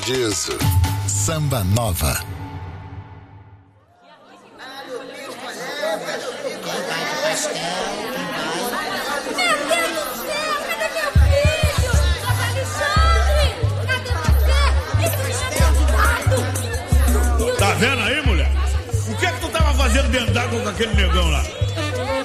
Disso. Samba Nova. Tá vendo aí, mulher? O que é que tu tava fazendo dentro d'água com aquele negão lá?